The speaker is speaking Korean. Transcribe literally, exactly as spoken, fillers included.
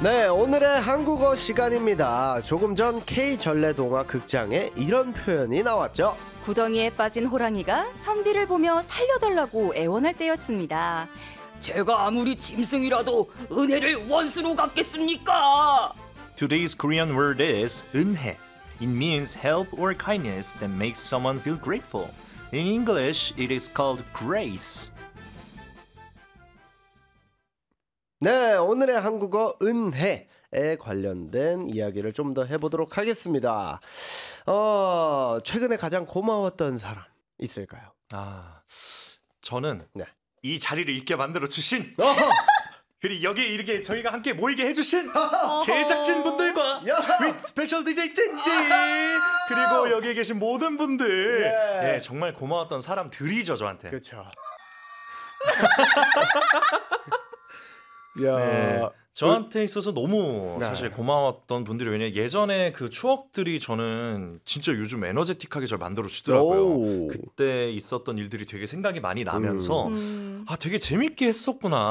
네, 오늘의 한국어 시간입니다. 조금 전 K 전래동화 극장에 이런 표현이 나왔죠. 구덩이에 빠진 호랑이가 선비를 보며 살려달라고 애원할 때였습니다. 제가 아무리 짐승이라도 은혜를 원수로 갚겠습니까? Today's Korean word is 은혜. It means help or kindness that makes someone feel grateful. In English, it is called grace. 네, 오늘의 한국어 은혜에 관련된 이야기를 좀 더 해보도록 하겠습니다. 어, 최근에 가장 고마웠던 사람 있을까요? 아, 저는 네. 이 자리를 있게 만들어 주신 어허! 그리고 여기 이렇게 저희가 함께 모이게 해주신 제작진 분들과 with 스페셜 디제이 찐지 그리고 여기 계신 모든 분들 예. 네, 정말 고마웠던 사람들이죠 저한테. 그렇죠. 야, 네, 저한테 있어서 너무 네. 사실 고마웠던 분들이 왜냐 예전에 그 추억들이 저는 진짜 요즘 에너제틱하게 절 만들어 주더라고요. 오. 그때 있었던 일들이 되게 생각이 많이 나면서 음. 아 되게 재밌게 했었구나.